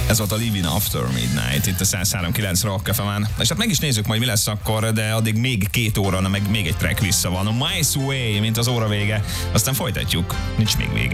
Ez volt a Living After Midnight, itt a 103.9 Rock FM-en. És hát meg is nézzük majd, mi lesz akkor, de addig még 2 óra, meg még egy track vissza van. A Mice Way, mint az óra vége. Aztán folytatjuk. Nincs még vége.